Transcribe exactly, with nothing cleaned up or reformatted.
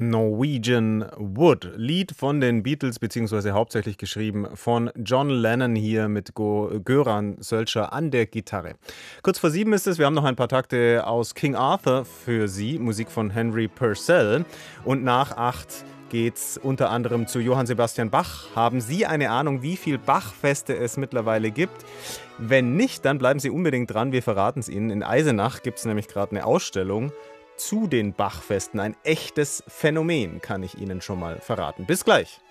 Norwegian Wood, Lied von den Beatles, beziehungsweise hauptsächlich geschrieben von John Lennon hier mit Go Göran Sölscher an der Gitarre. Kurz vor sieben ist es, wir haben noch ein paar Takte aus King Arthur für Sie, Musik von Henry Purcell. Und nach acht geht's unter anderem zu Johann Sebastian Bach. Haben Sie eine Ahnung, wie viele Bachfeste es mittlerweile gibt? Wenn nicht, dann bleiben Sie unbedingt dran, wir verraten es Ihnen. In Eisenach gibt es nämlich gerade eine Ausstellung zu den Bachfesten. Ein echtes Phänomen, kann ich Ihnen schon mal verraten. Bis gleich.